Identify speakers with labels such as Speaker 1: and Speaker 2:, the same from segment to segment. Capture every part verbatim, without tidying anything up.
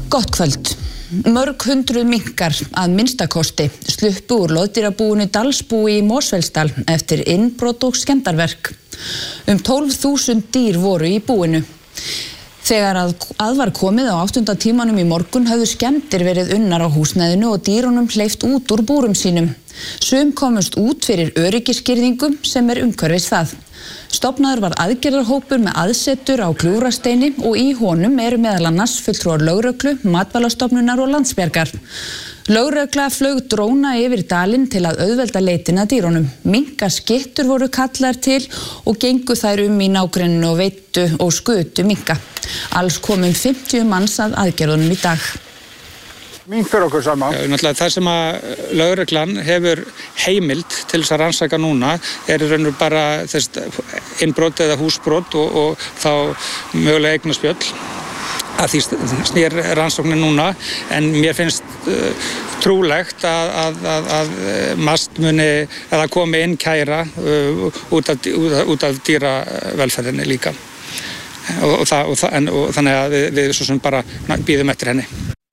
Speaker 1: Gott kvöld. Mörg hundruð minkar að minnstakosti sluppu úr loðdýrabúinu Dalsbúi í Mosfellsdal eftir innbrot og skemmdarverk. Um tólf þúsund dýr voru í búinu. Þegar að, að var komið á áttunda tímanum í morgun höfðu skemmdir verið unnar á húsnæðinu og dýrunum hleypt út úr búrum sínum. Sum komust út fyrir öryggisgirðingum sem er umhverfis það. Stofnaður var aðgerðarhópur með aðsetur á Gljúfrasteini og í honum eru meðal annars fulltrúar lögreglu, Matvælastofnunar og Landsbjargar. Lögregla flaug dróna yfir dalinn til að auðvelda leitina að dýrunum. Minkaskittur voru kallaðar til og gengu þær um í nágrenninu og veittu og skutu minka. Alls komum fimmtíu manns að aðgerðunum í dag.
Speaker 2: Mink fyrir okkur saman.
Speaker 3: Náttúrulega það sem að lögreglan hefur heimild til þess að rannsaka núna er í raun og bara þess innbrot eða húsbrot og, og þá mögulega eignaspjöll. Að því snýr rannsóknin núna, en mér finnst uh, trúlegt að, að, að, að MAST muni eða komi inn kæra uh, út af, út af dýravelferðinni líka. Og, og, það, og, það, en, og þannig að við, við svo sem bara bíðum eftir henni.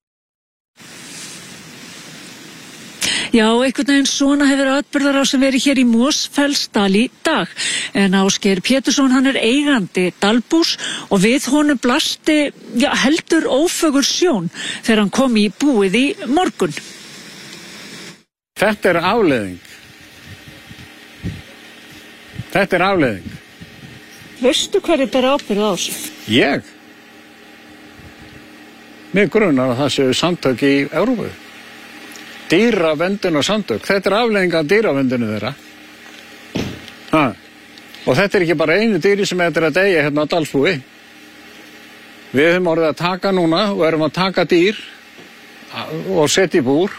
Speaker 4: Já, einhvern veginn svona hefur atburðarásin verið hér í Mosfellsdal í dag. En Ásgeir Pétursson, hann er eigandi Dalbús og við honum blasti já, heldur ófögur sjón þegar hann kom í búið í morgun.
Speaker 2: Þetta er afleiðing. Þetta er afleiðing.
Speaker 4: Veistu hverju ber ábyrgð á þessu?
Speaker 2: Ég? Mig grunar að það séu samtök í Evrópu. Dýravendun og samtök. Þetta er afleiðing af dýravendunum þeirra. Ha. Og þetta er ekki bara einu dýri sem þetta er að deyja hérna á Dalsbúi. Við höfum orðið að taka núna og erum að taka dýr og setja í búr.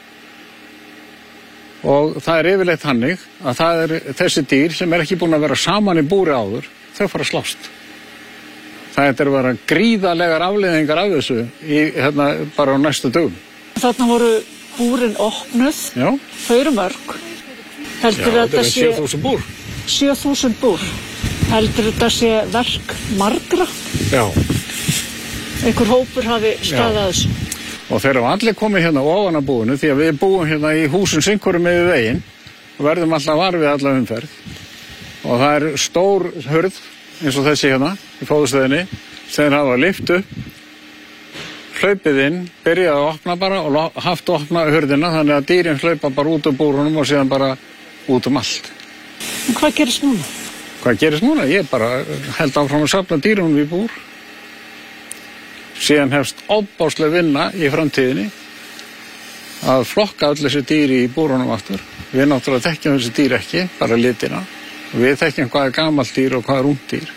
Speaker 2: Og það er yfirleitt hannig að það er þessi dýr sem er ekki búin að vera saman í búri áður, þau fara að slást. Það er að vera gríðarlegar afleiðingar af þessu í, hérna, bara á næstu dögum.
Speaker 4: Þarna voru búrin opnuð,
Speaker 2: já.
Speaker 4: Þau eru mörg. Heldur
Speaker 2: já, þetta
Speaker 4: sé
Speaker 2: sjö þúsund búr.
Speaker 4: sjö þúsund búr. Heldur þetta sé verk margra?
Speaker 2: Já.
Speaker 4: Einhver hópur hafi staðið þessu.
Speaker 2: Og þeir eru allir komið hérna ofan að búinu því að við búum hérna í húsum sinkurum yfir veginn og verðum alltaf var við alla umferð. Og það er stór hurð eins og þessi hérna í fóðustöðinni sem þeir hafa lyft upp, hlaupið inn, byrjaði að opna bara og haft að opna hurðina þannig að dýrin hlaupa bara út úr búrunum og síðan bara út um allt.
Speaker 4: En hvað gerist núna?
Speaker 2: Hvað gerist núna? Ég bara held áfram að safna dýrunum í búr. Síðan hefst ofboðsleg vinna í framtíðinni að flokka öll þessi dýri í búrunum aftur. Við náttúrulega þekkjum þessi dýr ekki, bara litina. Við þekkjum hvað er gamalt dýr og hvað er ungt dýr.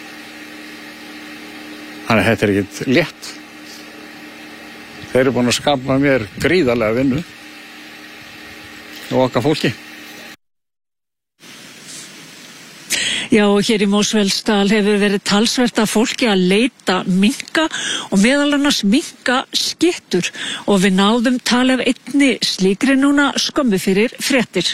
Speaker 2: Þannig að þetta er ekkert létt. Þeir eru búin að skapa mér gríðarlega vinnu og okkar fólki.
Speaker 4: Já, og hér í Mosfellsdal hefur verið talsvert af fólki að leita minka og meðal annars minkaskittur og við náðum tala af einni slíkri núna skömmu fyrir fréttir.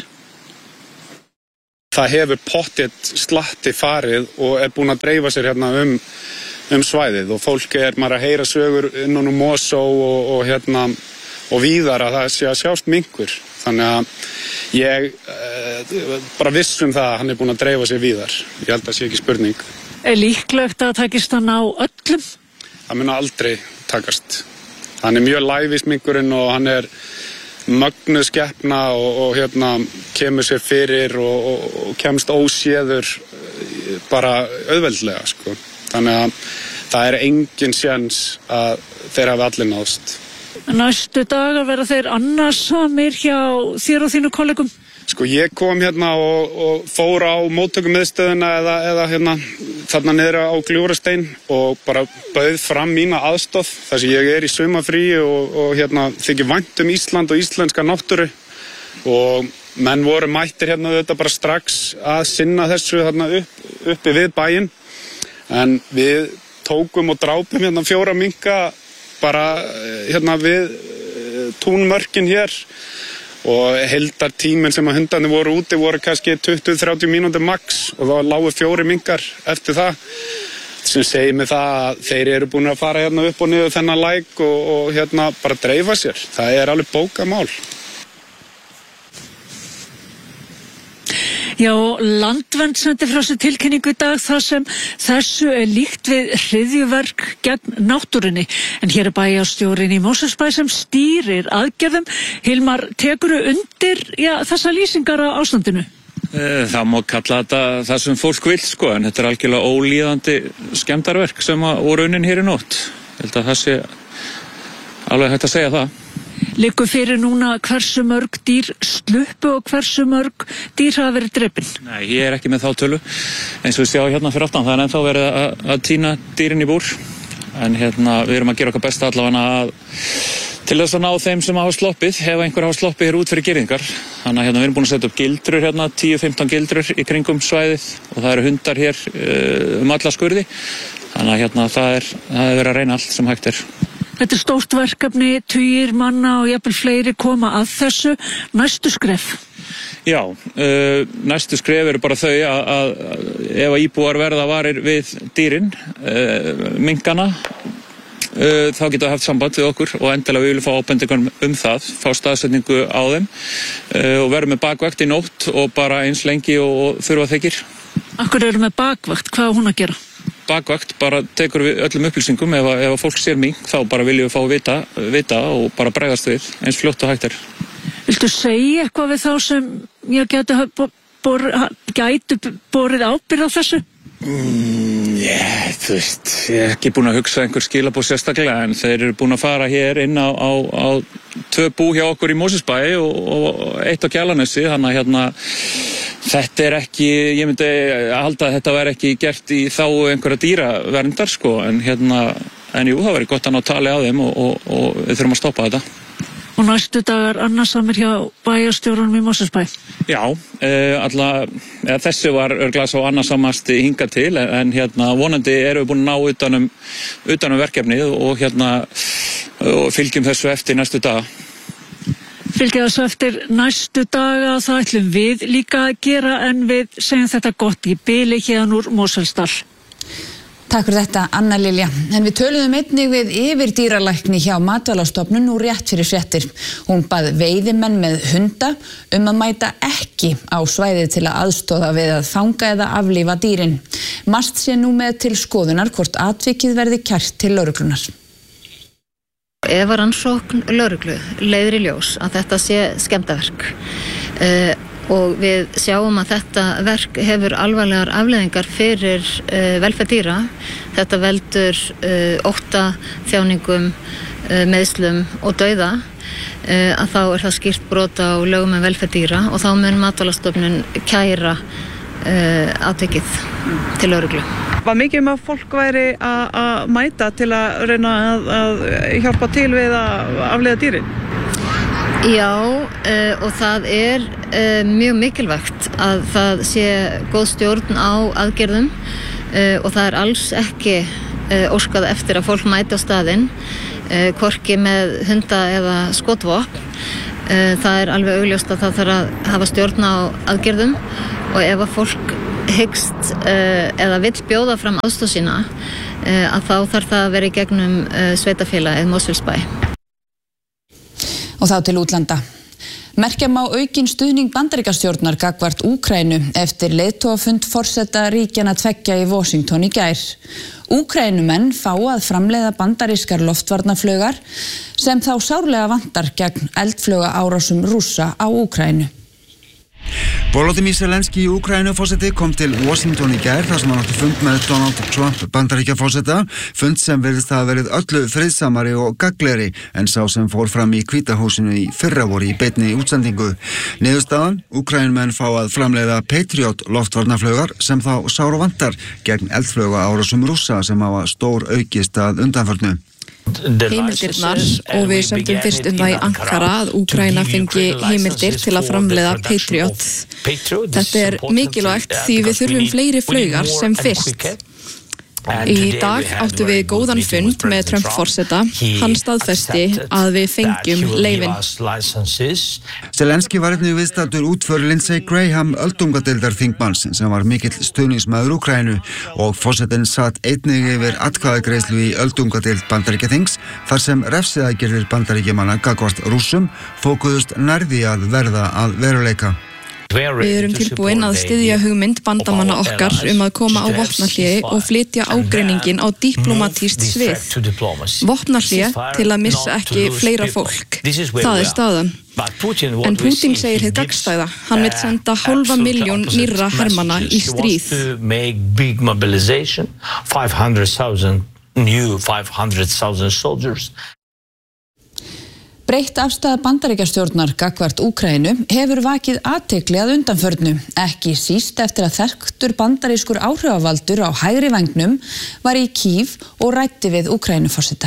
Speaker 5: Það hefur pottið slatti farið og er búin að dreifa sér hérna um um svæðið og fólk er maður að heyra sögur innan um Mosó og, og hérna og víðar að það sé að sjást minkur. Þannig að ég eh, bara viss um það að hann er búin að dreifa sér víðar. Ég held að það sé ekki spurning.
Speaker 4: Er líklegt að takist hann á öllum?
Speaker 5: Það mun aldrei takast. Hann er mjög lævís minkurinn og hann er mögnuð skepna og, og hérna kemur sér fyrir og, og, og kemst óséður bara auðveldlega sko. Þannig að það er engin séns að þeir hafi allir náðst.
Speaker 4: Næstu dagar verða þeir annarsamir hjá þér og þínu kollegum?
Speaker 5: Sko ég kom hérna og, og fór á móttökumiðstöðina eða, eða hérna þarna niður á Gljúfrastein og bara bauð fram mína aðstoð þar sem ég er í sumarfríi og, og hérna þykir vænt um Ísland og íslenska náttúru og menn voru mættir hérna þetta bara strax að sinna þessu hérna upp, uppi við bæinn. En við tókum og drápum hérna fjóra minka bara hérna við túnmörkin hér og heildartíminn sem að hundarnir voru úti voru kannski tuttugu til þrjátíu mínútur max og þá lágu fjóri minkar eftir það sem segir mig það að þeir eru búin að fara hérna upp og niður þennan læk og, og hérna bara dreifa sér. Það er alveg bókamál.
Speaker 4: Já, Landvernd sendi frá sér tilkynningu í dag þar sem þessu er líkt við hryðjuverk gegn náttúrunni. En hér er bæjarstjórinn í Mosfellsbæ sem stýrir aðgerðum. Hilmar, tekurðu undir já, þessa lýsingar á ástandinu?
Speaker 6: Það má kalla þetta það sem fólk vill sko, en þetta er algjörlega ólíðandi skemmdarverk sem voru unnin hér í nótt. Ég held að það sé alveg hægt að segja það.
Speaker 4: Liggur fyrir núna hversu mörg dýr sluppu og hversu mörg dýr hafa verið drepin?
Speaker 6: Nei, ég er ekki með þá tölu. Eins og við sjá hérna fyrir aftan, það er ennþá verið að, að tína dýrin í búr. En hérna, við erum að gera okkar besta allavega að til þess að ná þeim sem hafa sloppið, ef einhver hafa sloppið hér út fyrir girðingar. Þannig að hérna, við erum búin að setja upp gildrur hérna, tíu til fimmtán gildrur í kringum svæðið og það eru hundar hér uh, um alla skurði. Þannig að hérna, það er, það er verið að reyna allt sem hægt er.
Speaker 4: Þetta er stórt verkefni, tugir manna og jafnvel fleiri koma að þessu. Næstu skref?
Speaker 6: Já, uh, næstu skref eru bara þau að, að, að ef að íbúar verða varir við dýrin, uh, minkana, uh, þá geta haft samband við okkur og endilega við viljum fá ábendingar um það, fá staðsetningu á þeim uh, og verðum með bakvakt í nótt og bara eins lengi og, og þurfa þykir.
Speaker 4: Akkur eru með bakvakt, hvað á hún að gera?
Speaker 6: Bakvakt bara tekur við öllum upplýsingum ef að, ef að fólk sér mink þá bara viljum við fá að vita, vita og bara bregðast við eins fljótt og hægt er.
Speaker 4: Viltu segja eitthvað við þá sem ég geti bor, gætu borið ábyrgð á þessu?
Speaker 6: Mm, yeah, þú veist, ég er ekki búin að hugsa einhver skilabóð sérstaklega en þeir eru búin að fara hér inn á, á, á tvö bú hjá okkur í Mosfellsbæ og, og eitt á Kjalarnesi, þannig að hérna þetta er ekki, ég myndi að halda að þetta væri ekki gert í þá einhverja dýraverndar sko, en hérna, en jú, það væri gott að ná tali á þeim og, og, og við þurfum að stoppa þetta.
Speaker 4: Og næstu dagar annarsamir hjá bæjarstjórunum í Mosfellsbæ? Já,
Speaker 6: eh, alla, ja, þessi var örglega svo annarsamast hingað til, en, en hérna vonandi erum við búin að ná utanum, utanum verkefnið og hérna og fylgjum þessu eftir næstu daga.
Speaker 4: Fylgjum þessu eftir næstu daga, það ætlum við líka að gera en við segjum þetta gott í bili hérna úr Mosfellsdal.
Speaker 1: Takk fyrir þetta, Anna Lilja. En við töluðum einnig við yfirdýralækni hjá Matvælastofnun nú rétt fyrir fréttir. Hún bað veiðimenn með hunda um að mæta ekki á svæðið til að aðstoða við að fanga eða aflífa dýrin. Mast sé nú með til skoðunar hvort atvikið verði kært til lögreglunar.
Speaker 7: Ef að rannsókn lögreglu leiðir í ljós að þetta sé skemmdarverk uh, og við sjáum að þetta verk hefur alvarlegar afleiðingar fyrir uh, velferð dýra. Þetta veldur uh, ótta, þjáningum, uh, meiðslum og dauða. Uh, að þá er það skýrt brot á lögum um velferð dýra og þá mun Matvælastofnun kæra uh, atvikið til lögreglu.
Speaker 8: Var mikið um að fólk væri að mæta til að reyna að, að hjálpa til við að afleiða dýrin?
Speaker 7: Já, uh, og það er uh, mjög mikilvægt að það sé góð stjórn á aðgerðum uh, og það er alls ekki uh, óskað eftir að fólk mæti á staðinn, uh, hvorki með hunda eða skotvopn. Uh, það er alveg augljóst að það þarf að hafa stjórn á aðgerðum og ef að fólk hyggst uh, eða vill bjóða fram aðstoð sína uh, að þá þarf það að vera í gegnum uh, sveitafélagið Mosfellsbæ.
Speaker 1: Og þá til útlanda. Merkja má aukinn stuðning Bandaríkjastjórnar gagnvart Úkraínu eftir leiðtogafund forseta ríkjanna tveggja í Washington í gær. Úkraínumenn fá að framleiða bandarískar loftvarnarflaugar sem þá sárlega vantar gegn eldflauga árásum Rússa á Úkraínu.
Speaker 9: Volodymyr Zelenský í Úkraínu forseti kom til Washington í gær þar sem hann átti fund með Donald Trump Bandaríkjaforseta, fund sem virðist hafa verið öllu friðsamari og gagnlegri en sá sem fór fram í Hvíta húsinu í fyrravori í beinni útsendingu. Niðurstaðan, Úkraínumenn fá að framleiða Patriot loftvarnarflaugar sem þá sára vantar gegn eldflauga árásum Rússa sem hafa stór aukist að undanförnu.
Speaker 10: Heimildirnar og við sömdum fyrst um það í Ankara að Úkraína fengi heimildir til að framleiða Patriot. Þetta er mikilvægt því við þurfum fleiri flaugar sem fyrst. Í dag áttu við góðan fund með Trump-forseta. Hann staðfesti að við fengjum leyfin.
Speaker 9: Zelenski var einnig viðstaddur útför Lindsey Graham öldungadeildar þingmanns sem var mikill stuðningsmaður Úkraínu og forsetinn satt einnig yfir atkvæðagreiðslu í öldungadeild Bandaríkjaþings þar sem refsiaðgerðir Bandaríkjamanna gagnvart Rússum fókuðust nærði að verða að veruleika.
Speaker 10: Við erum tilbúin að styðja hugmynd bandamanna okkar um að koma á vopnahléi og flytja ágreiningin á diplómatískt svið. Vopnahléi til að missa ekki fleira fólk. Það er staðan. En Putin segir hið gagnstæða. Hann vill senda hálfa milljón nýrra hermanna í stríð.
Speaker 1: Breytt afstaða Bandaríkjastjórnar gagnvart Úkraínu hefur vakið athygli að undanförnu, ekki síst eftir að þekktur bandarískur áhrifavaldur á hægri vængnum var í Kív og ræddi við Úkraínuforseta.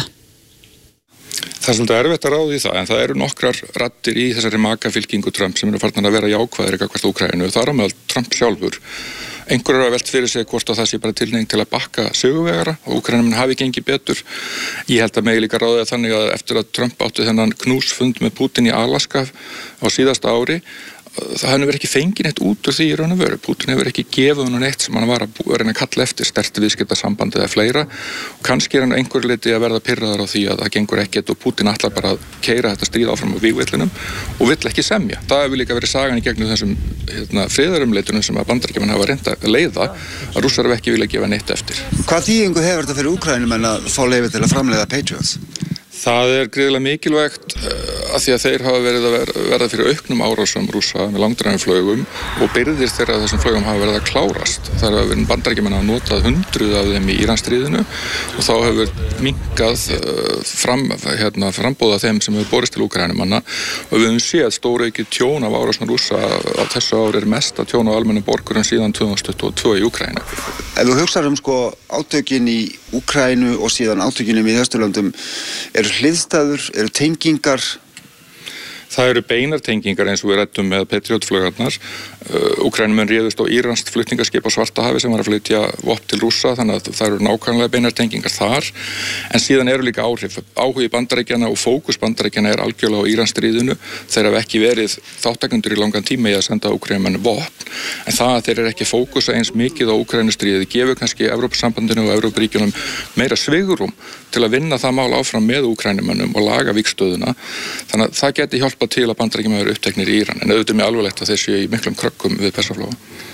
Speaker 11: Það er svolítið erfitt að ráða í það, en það eru nokkrar raddir í þessari makafylkingu Trump sem eru farnar að vera jákvæðir gagnvart Úkraínu. Það er á meðal Trump sjálfur. Einhverjur hafa velt fyrir sig hvort að það sé bara tilhneiging til að bakka sigurvegara og Úkraínumenn hafi gengið betur. Ég held að megi líka ráða þannig að eftir að Trump átti þennan knúsfund með Putin í Alaska á síðasta ári, það hefur ekki fengið neitt út úr því í raun og veru. Putin hefur ekki gefið hann neitt sem hann var að reyna að kalla eftir, sterkt viðskiptasamband eða fleira. Og kannski er hann einhver liti að verða pirraður á því að það gengur ekkert og Putin ætlar bara að keyra þetta stríð áfram á vígvellinum og vill ekki semja. Það hefur líka verið sagan í gegnum þessum hérna, friðarumleitunum sem að Bandaríkjamenn hafa reynt að leiða að Rússar hafa ekki vilja gefa neitt eftir.
Speaker 9: Hvað þýðingu hefur þetta fyrir Úkraínumenn að fá leyfi til að framleiða Patriots?
Speaker 11: Það er gríðarlega mikilvægt að því að þeir hafa verið að verða fyrir auknum árásum Rússa með langdrægum og byrðir þeirra að þessum flugum hafa verið að klárast. Það hafa verið Bandaríkjamenn að notað hundruð af þeim í Íransstríðinu og þá hefur minnkað fram, hérna, frambóða þeim sem hefur borist til Úkraínumanna og við höfum séð stóraukið tjón af árásum Rússa á þessu ári er mesta tjón á almennum borgurum síðan tvö þúsund tuttugu og tvö í Úkraínu.
Speaker 9: Ef þú hugsar um sko átökin í Úkraínu og síðan átökinum í Austurlöndum, eru hliðstæður, eru tengingar?
Speaker 11: Það eru beinar tengingar eins og við ræddum með Patriot-flugurnar. Úkraínumenn réðust á íranskt flutningaskip á Svartahafi sem var að flytja vopn til Rússa, þannig að það eru nákvæmlega beinar tengingar þar. En síðan eru líka áhrif. Áhugi Bandaríkjanna og fókus Bandaríkjanna er algjörlega á Íransstríðinu. Þeir hafa ekki verið þáttakendur í langan tíma í að senda Úkraínumenn vopn. En það að þeir eru ekki fókusa eins mikið á Úkraínustríðið gefur kannski Evrópusambandinu og Evrópuríkjunum meira svigrúm til að vinna það mál áfram með Úkrænumönnum og laga vígstöðuna. Þannig að það geti hjálpað til að Bandaríkjamenn eru uppteknir í Íran, en auðvitað er mjög alvarlegt að þeir séu í miklum krökkum við Persaflóa.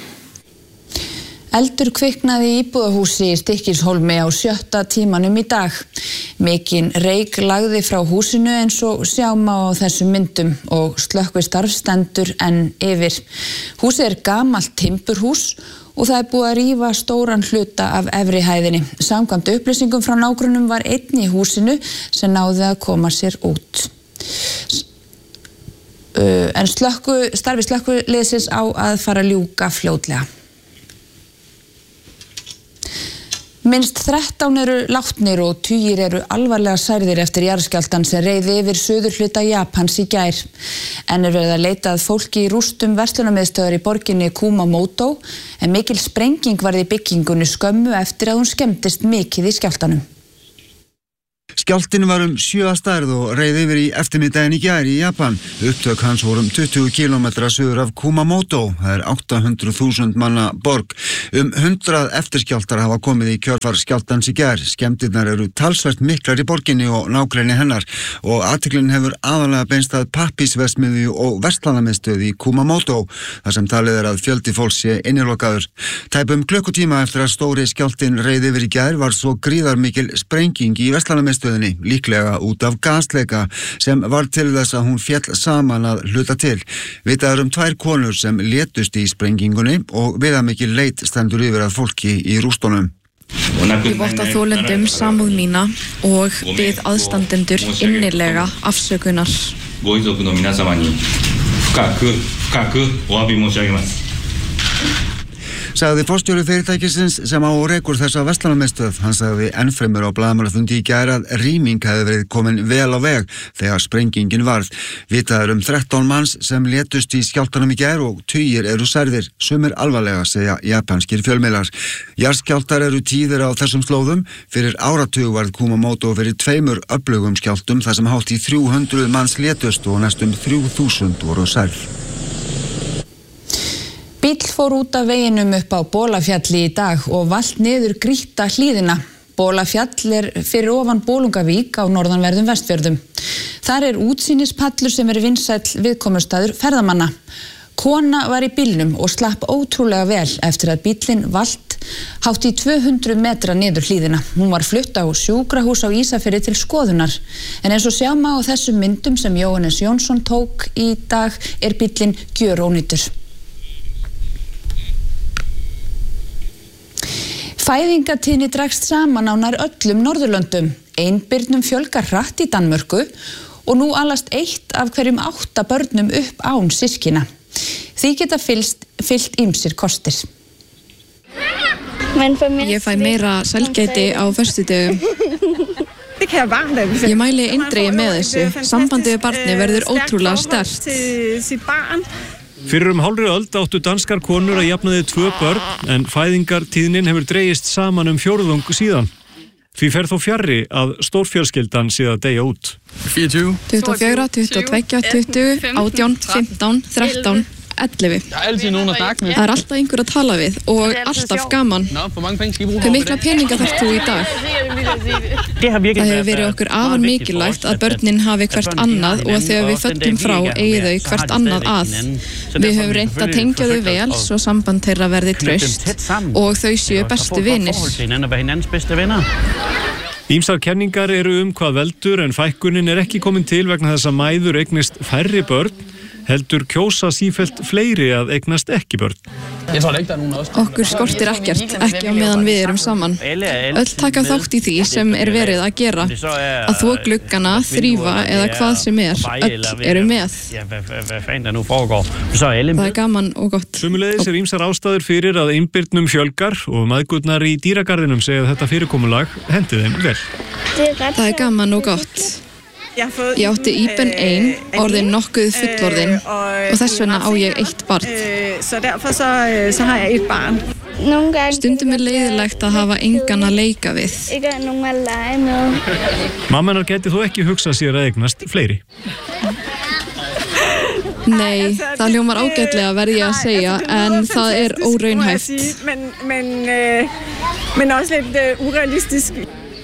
Speaker 1: Eldur kviknaði í íbúðahúsi í Stykkishólmi á sjötta tímanum í dag. Mikinn reyk lagði frá húsinu eins og sjá má á þessum myndum og slökkvistarf stendur enn yfir. Húsið er gamalt timburhús og það er búið að rífa stóran hluta af efri hæðinni. Samkvæmt upplýsingum frá nágrönnum var einn í húsinu sem náði að koma sér út. En slökku, starfi slökkviliðsins á að fara að ljúka fljótlega. Minnst þrettán eru látnir og tugir eru alvarlega særðir eftir jarðskjálftann sem reiði yfir suðurhluta Japans í gær. En er verið að leita að fólki í rústum verslunarmiðstöðvar í borginni Kumamoto en mikil sprenging varð í byggingunni skömmu eftir að hún skemmtist mikið í skjálftanum.
Speaker 9: Skjálftinn var um sjö að stærð og reið yfir í eftirmiddaginn í gær í Japan. Upptök hans voru um tuttugu kílómetra suður af Kumamoto. Það er átta hundruð þúsund manna borg. Um hundrað eftirskjálftar hafa komið í kjölfar skjálftans í gær. Skemmdirnar eru talsvert miklar í borginni og nágrenni hennar og athyglin hefur aðalega beinst að pappísverksmiðju og verslunarmiðstöð í Kumamoto, þar sem talið er að fjöldi fólks sé innilokaður. Tæpum klukkutíma eftir að stóri skjálftinn reið yfir í gær var svo gríðarmikil sprenging í verslunarmiðstöðinni, líklega út af gasleika sem var til þess að hún féll saman að hluta til. Vitað er um tvær konur sem létust í sprengingunni og viðamikil leit stendur yfir að fólki í rústunum.
Speaker 10: Ég votta þolendum samúð mína og bið aðstandendur innilega afsökunar.
Speaker 9: sagði forstjóri fyrirtækisins sem á rekur þessa verslunarmiðstöð. Hann sagði ennfremur á blaðamannafundi í gær að rýming hefði verið komin vel á veg þegar sprengingin varð. Vitað er um þrettán manns sem létust í skjálftanum í gær og tugir eru særðir, sumir alvarlega, segja japanskir fjölmiðlar. Jarðskjálftar eru tíðir á þessum slóðum. Fyrir áratug varð Kumamoto fyrir tveimur öflugum skjálftum þar sem hátt í þrjú hundruð manns létust og næstum þrjú þúsund voru særð.
Speaker 1: Bíll fór út af veginum upp á Bolafjalli í dag og valt niður grýtta hlíðina. Bolafjall er fyrir ofan Bolungavík á norðanverðum Vestfjörðum. Þar er útsýnispallur sem er vinsæll viðkomustaður ferðamanna. Kona var í bílnum og slapp ótrúlega vel eftir að bíllinn valt hátt í tvö hundruð metra niður hlíðina. Hún var flutt á sjúkrahús á Ísafirði til skoðunar. En eins og sjá má á þessum myndum sem Jóhannes Jónsson tók í dag er bíllinn gjörónýtur. Fæðingatíðni dregst saman á nær öllum Norðurlöndum. Einbirnum fjölgar hratt í Danmörku og nú alast eitt af hverjum átta börnum upp án systkina. Því geta fylst, fyllt ýmsir kostir.
Speaker 10: Ég fæ meira sælgæti á föstudögum. Ég mæli eindregið með þessu. Sambandið við barni verður ótrúlega sterkt.
Speaker 12: Fyrir um hálfri öld áttu danskar konur að jafnaði tvö börn en fæðingartíðnin hefur dregist saman um fjórðung síðan. Því fer þó fjarri að stórfjölskyldan sé að deyja út.
Speaker 10: tuttugu og fjögur, tuttugu og tvö, tuttugu, átján, fimmtán, þrettán, ellefu. Það er alltaf einhver að tala við og alltaf gaman. Hve mikla peninga þarft þú í dag? Það hefur verið okkur afar mikilvægt að börnin hafi hvert annað og þegar við föllum frá eigi þau hvert annað að. Við höfum reynt að tengja þau vel svo samband þeirra verði traust og þau séu bestu vinir.
Speaker 12: Ýmsar kenningar eru um hvað veldur en fækkunin er ekki komin til vegna þess að mæður eignist færri börn, heldur kjósa sífellt fleiri að eignast ekki börn.
Speaker 10: Okkur skortir ekkert, ekki á meðan við erum saman. Öll taka þátt í því sem er verið að gera. Að þvo gluggana, þrífa eða hvað sem er. Öll eru með. Það er gaman og gott.
Speaker 12: Sömuleiðis er ýmsar ástæður fyrir að einbirnum fjölgar og mæðgurnar í dýragarðinum segja að þetta fyrirkomulag hendi þeim vel.
Speaker 10: Það er gaman og gott. Ég átti íben ein, orðin nokkuð fullorðin og þess vegna á ég eitt barn. Stundum er leiðilegt að hafa engan að leika við.
Speaker 12: Mamma hennar gæti þó ekki hugsað sér að eignast fleiri.
Speaker 10: Nei, það hljómar ágætlega verð ég að segja, en það er óraunhæft.
Speaker 8: Men også lidt urealistisk.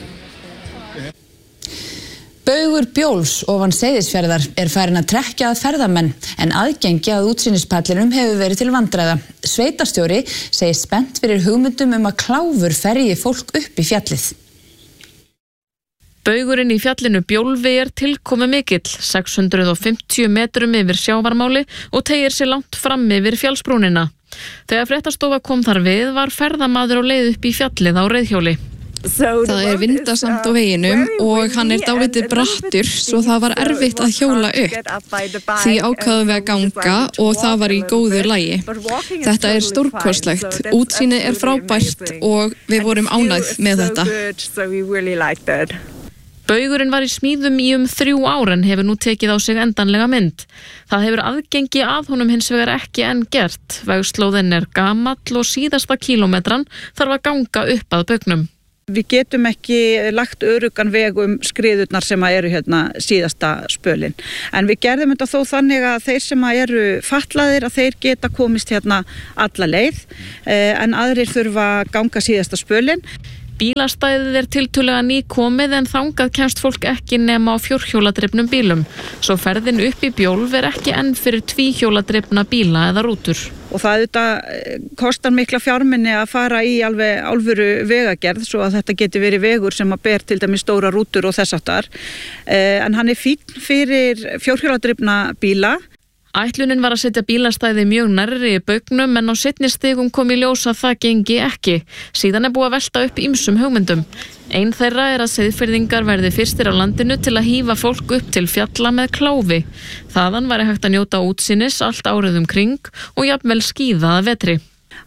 Speaker 1: Baugur Bjóls ofan Seyðisfjarðar er farin að trekkja að ferðamenn en aðgengi að útsýnispallinum hefur verið til vandræða. Sveitarstjóri segir spennt fyrir hugmyndum um að kláfur ferji fólk upp í fjallið.
Speaker 13: Baugurinn í fjallinu Bjólfi er tilkomi mikill, sex hundruð og fimmtíu metrum yfir sjávarmáli og teygir sig langt fram yfir fjallsbrúnina. Þegar fréttastofa kom þar við var ferðamaður á leið upp í fjallið á reiðhjóli.
Speaker 10: Það er vindasamt á veginum og hann er dálítið brattur svo það var erfitt að hjóla upp. Því ákváðum við að ganga og það var í góðu lagi. Þetta er stórkostlegt, útsýnið er frábært og við vorum ánægð með þetta.
Speaker 13: Baugurinn var í smíðum í um þrjú ár en hefur nú tekið á sig endanlega mynd. Það hefur aðgengi að honum hins vegar ekki enn gert. Vegslóðin er gamall og síðasta kílómetran þarf að ganga upp að baugnum.
Speaker 8: Við getum ekki lagt öruggan veg um skriðurnar sem eru hérna síðasta spölin. En við gerðum þetta þó þannig að þeir sem eru fatlaðir að þeir geta komist hérna alla leið en aðrir þurfa að ganga síðasta spölin.
Speaker 13: Bílastæðið er tiltölulega nýkomið en þangað kemst fólk ekki nema á fjórhjóladrifnum bílum. Svo ferðin upp í Bjólf er ekki enn fyrir tvíhjóladrifna bíla eða rútur.
Speaker 8: Og það auðvitað kostar mikla fjármunni að fara í alveg alvöru vegagerð svo að þetta geti verið vegur sem að ber til dæmis stóra rútur og þess áttar. En hann er fínn fyrir fjórhjóladrifna bíla.
Speaker 13: Ætlunin var að setja bílastæði mjög nærri í baugnum en á seinni stigum kom í ljós að það gengi ekki. Síðan er búið að velta upp ýmsum hugmyndum. Einn þeirra er að Seyðfirðingar verði fyrstir á landinu til að hífa fólk upp til fjalla með kláfi. Þaðan væri hægt að njóta útsýnis allt árið um kring og jafnvel skíða að vetri.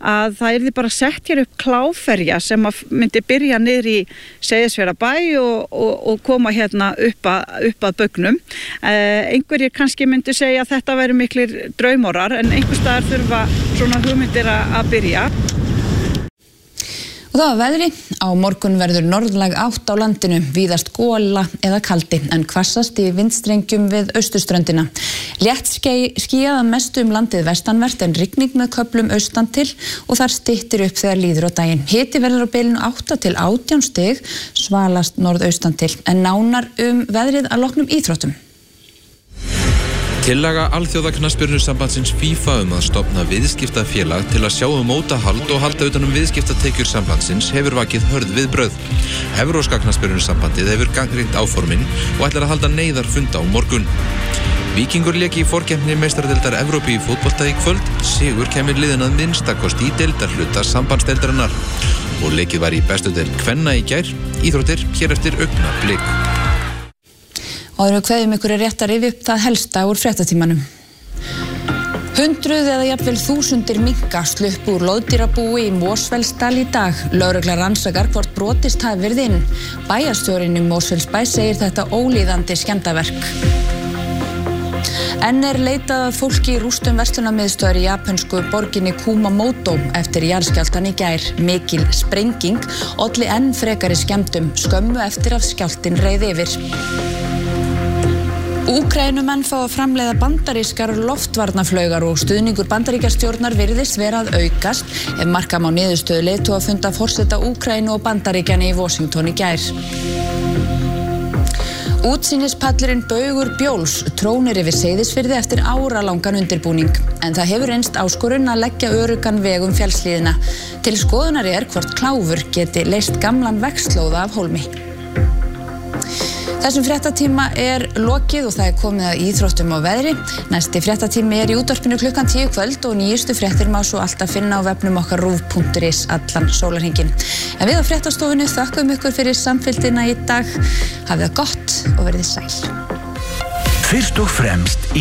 Speaker 8: að það yrði bara sett hér upp kláferja sem að myndi byrja niður í Seyðisfjarðarbæ og, og, og koma hérna upp að, upp að Bögnum. Eh, einhverjir kannski myndi segja að þetta væri miklir draumorar en einhvers staðar þurfa svona hugmyndir að, að byrja.
Speaker 1: Og það var veðri. Á morgun verður norðlæg átt á landinu, víðast gola eða kaldi, en hvassast í vindstrengjum við austurströndina. Létt skýjað að mestu um landið vestanvert en rigning með köflum austan til og þar styttir upp þegar líður á daginn. Hiti verður á bilinu átta til átján stig, svalast norðaustan til, en nánar um veðrið að loknum íþróttum.
Speaker 14: Tillaga Alþjóðaknattspyrnusambandsins FIFA um að stofna viðskiptafélag til að sjá um mótahald og halda utan um viðskiptatekjur sambandsins hefur vakið hörð viðbrögð. Evrópska knattspyrnusambandið hefur gagnrýnt áformin og ætlar að halda neyðarfund á morgun. Víkingur lék í forkeppni meistaradeildar Evrópu í fótbolta í kvöld. Sigur kemur liðin að minnstakosti í deildarhluta sambandsdeildarinnar. Og leikið var í bestu deild kvenna í gær. Íþróttir hér eftir augnablik.
Speaker 1: Áður við kveðjum ykkur er rétt að rifja upp það helsta úr fréttatímanum. Hundruð eða jafnvel þúsundir minka sluppu úr loðdýrabúi í Mosfellsdal í dag. Lögregla rannsakar hvort brotist hafi verið inn. Bæjarstjórinn í Mosfellsbæ segir þetta ólíðandi skemmdarverk. Enn er leitað að fólki í rústum verslunarmiðstöðvar í japönsku borginni Kumamoto eftir jarðskjálftann í gær. Mikil sprenging olli enn frekari skemmdum skömmu eftir að skjálftinn reið yfir. Úkraínumenn fá að framleiða bandarískar loftvarnaflaugar og stuðningur bandaríkjastjórnar virðist vera að aukast ef marka má niðurstöðu leiðtogafunda forseta Úkraínu og Bandaríkjanna í Washington í gær. Útsýnispallurinn Baugur Bjóls trónir yfir Seyðisfirði eftir áralangan undirbúning, en það hefur reynst áskorun að leggja öruggan veg um fjallshlíðina. Til skoðunar er hvort kláfur geti leyst gamlan vegslóða af hólmi. Þessum fréttatíma er lokið og það er komið að íþróttum og veðri. Næsti fréttatími er í útvarpinu klukkan tíu kvöld og nýjustu fréttir má svo alltaf finna á vefnum okkar rúv punktur is allan sólarhringinn. En við á fréttastofunni þökkum ykkur fyrir samfylgdina í dag. Hafið það gott og verið sæl.
Speaker 15: Fyrst og fremst í